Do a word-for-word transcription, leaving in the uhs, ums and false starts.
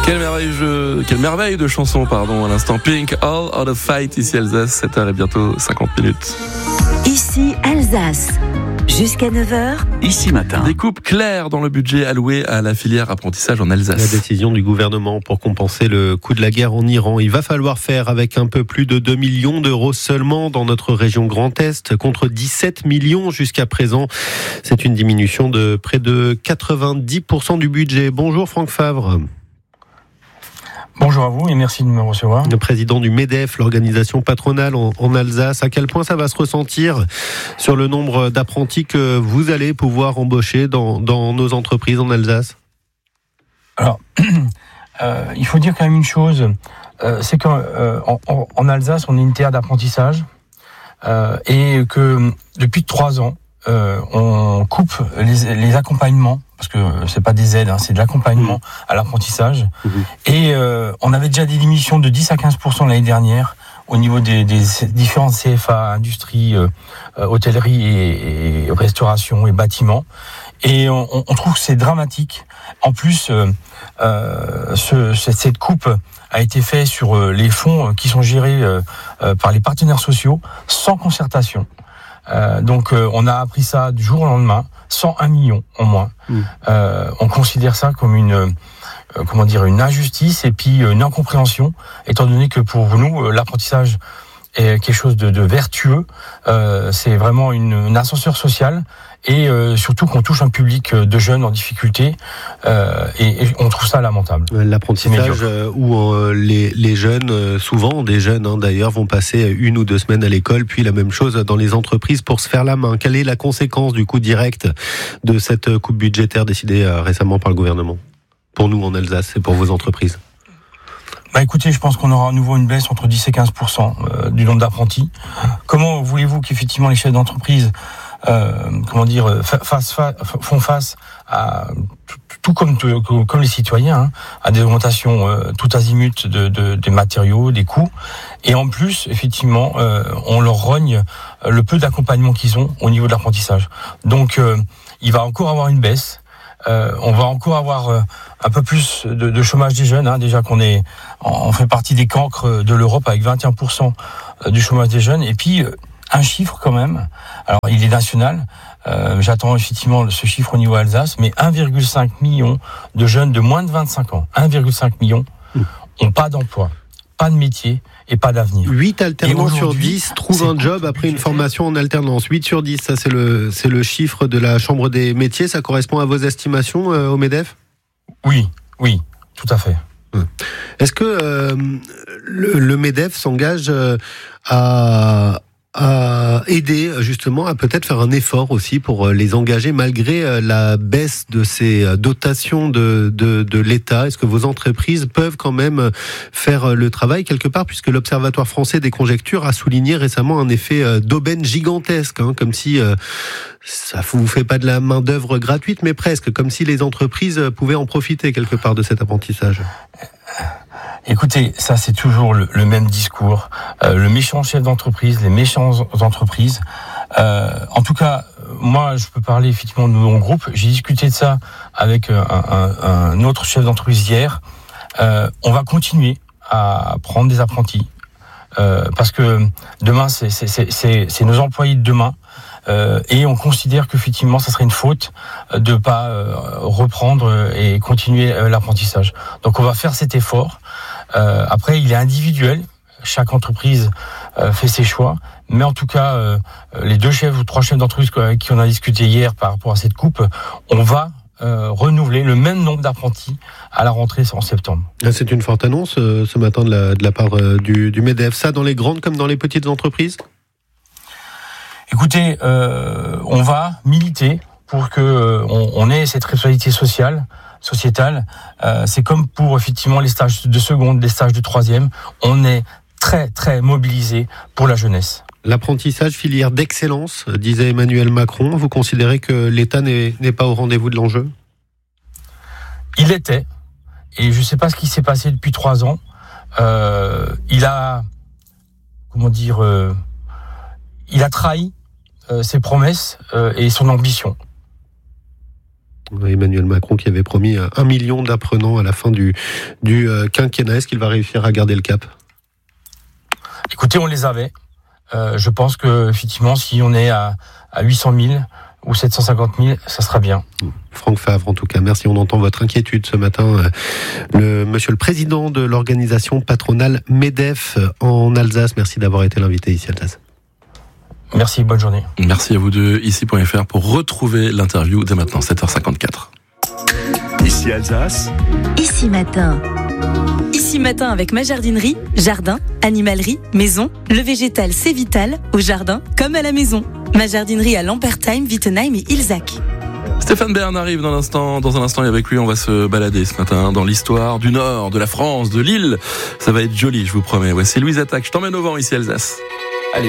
Quelle merveille, je... Quelle merveille de chanson, pardon, à l'instant. Pink, All Out of Fight, ici Alsace, sept heures et bientôt cinquante minutes. Ici Alsace, jusqu'à neuf heures. Ici matin. Des coupes claires dans le budget alloué à la filière apprentissage en Alsace. La décision du gouvernement pour compenser le coût de la guerre en Iran. Il va falloir faire avec un peu plus de deux millions d'euros seulement dans notre région Grand Est, contre dix-sept millions jusqu'à présent. C'est une diminution de près de quatre-vingt-dix pour cent du budget. Bonjour Franck Favre. Bonjour à vous et merci de me recevoir. Le président du MEDEF, l'organisation patronale en, en Alsace. À quel point ça va se ressentir sur le nombre d'apprentis que vous allez pouvoir embaucher dans, dans nos entreprises en Alsace ? Alors, euh, il faut dire quand même une chose, euh, c'est qu'en euh, en, en Alsace, on est une terre d'apprentissage euh, et que depuis trois ans, euh, on coupe les, les accompagnements, parce que c'est pas des aides, hein, c'est de l'accompagnement mmh. à l'apprentissage. Mmh. Et euh, on avait déjà des diminutions de dix à quinze pour cent l'année dernière au niveau des, des différentes C F A, industrie, euh, hôtellerie et, et restauration et bâtiments. Et on, on trouve que c'est dramatique. En plus, euh, euh, ce, cette coupe a été faite sur les fonds qui sont gérés euh, par les partenaires sociaux sans concertation. Euh, donc euh, on a appris ça du jour au lendemain, cent un millions en moins. Mmh. Euh, on considère ça comme une, euh, comment dire, une injustice et puis une incompréhension, étant donné que pour nous, euh, l'apprentissage est quelque chose de, de vertueux. Euh, c'est vraiment une, une ascenseur social et euh, surtout qu'on touche un public de jeunes en difficulté euh, et, et on trouve ça lamentable. L'apprentissage où euh, les, les jeunes, euh, souvent des jeunes hein, d'ailleurs, vont passer une ou deux semaines à l'école, puis la même chose dans les entreprises pour se faire la main. Quelle est la conséquence du coup direct de cette coupe budgétaire décidée euh, récemment par le gouvernement pour nous en Alsace et pour vos entreprises ? Bah écoutez, je pense qu'on aura à nouveau une baisse entre dix et quinze pour cent du nombre d'apprentis. Comment voulez-vous qu'effectivement les chefs d'entreprise euh, comment dire, fassent, font face à tout comme comme les citoyens, hein, à des augmentations euh, tout azimut de, de des matériaux, des coûts, et en plus effectivement euh, on leur rogne le peu d'accompagnement qu'ils ont au niveau de l'apprentissage. Donc euh, il va encore avoir une baisse. Euh, on va encore avoir euh, un peu plus de, de chômage des jeunes, hein, déjà qu'on est, on fait partie des cancres de l'Europe avec vingt et un pour cent du chômage des jeunes. Et puis euh, un chiffre quand même. Alors il est national. Euh, j'attends effectivement ce chiffre au niveau Alsace, mais un virgule cinq million de jeunes de moins de vingt-cinq ans, un virgule cinq million, ont pas d'emploi, pas de métier et pas d'avenir. huit alternants sur dix trouvent un job après une formation en alternance. huit sur dix, ça c'est le, c'est le chiffre de la Chambre des métiers. Ça correspond à vos estimations euh, au MEDEF ? Oui, oui, tout à fait. Est-ce que euh, le, le MEDEF s'engage euh, à... à aider justement à peut-être faire un effort aussi pour les engager malgré la baisse de ces dotations de, de, de l'État? Est-ce que vos entreprises peuvent quand même faire le travail quelque part, puisque l'Observatoire français des conjectures a souligné récemment un effet d'aubaine gigantesque, hein, comme si euh, ça ne vous fait pas de la main d'œuvre gratuite, mais presque, comme si les entreprises pouvaient en profiter quelque part de cet apprentissage. Écoutez, ça c'est toujours le, le même discours. Euh, le méchant chef d'entreprise, les méchantes entreprises. Euh, en tout cas, moi je peux parler effectivement de mon groupe. J'ai discuté de ça avec un, un, un autre chef d'entreprise hier. Euh, on va continuer à prendre des apprentis. Euh, parce que demain, c'est, c'est, c'est, c'est, c'est nos employés de demain. Euh, et on considère qu'effectivement, ça serait une faute de pas euh, reprendre et continuer euh, l'apprentissage. Donc, on va faire cet effort. Euh, après, il est individuel. Chaque entreprise euh, fait ses choix. Mais en tout cas, euh, les deux chefs ou trois chefs d'entreprise avec qui on a discuté hier par rapport à cette coupe, on va Euh, renouveler le même nombre d'apprentis à la rentrée en septembre. C'est une forte annonce euh, ce matin de la, de la part euh, du, du MEDEF. Ça, dans les grandes comme dans les petites entreprises ? Écoutez, euh, on va militer pour que euh, on, on ait cette responsabilité sociale, sociétale. Euh, c'est comme pour effectivement les stages de seconde, les stages de troisième. On est très très mobilisé pour la jeunesse. L'apprentissage, filière d'excellence, disait Emmanuel Macron. Vous considérez que l'État n'est, n'est pas au rendez-vous de l'enjeu ? Il était. Et je ne sais pas ce qui s'est passé depuis trois ans. Euh, il a, comment dire, euh, il a trahi euh, ses promesses euh, et son ambition. Emmanuel Macron qui avait promis un million d'apprenants à la fin du, du quinquennat. Est-ce qu'il va réussir à garder le cap ? Écoutez, on les avait. Euh, je pense que effectivement, si on est à, à huit cent mille ou sept cent cinquante mille, ça sera bien. Franck Favre, en tout cas, merci. On entend votre inquiétude ce matin. Le monsieur le président de l'organisation patronale MEDEF en Alsace, merci d'avoir été l'invité ici à Alsace. Merci, bonne journée. Merci à vous deux, ici point F R, pour retrouver l'interview dès maintenant, sept heures cinquante-quatre. Ici Alsace. Ici matin. Ici matin avec ma jardinerie, jardin, animalerie, maison. Le végétal, c'est vital, au jardin comme à la maison. Ma jardinerie à Lampertheim, Wittenheim et Ilzac. Stéphane Bern arrive dans l'instant, dans un instant et avec lui on va se balader ce matin dans l'histoire du Nord, de la France, de l'île. Ça va être joli, je vous promets. Voici Louise Attaque, je t'emmène au vent ici Alsace.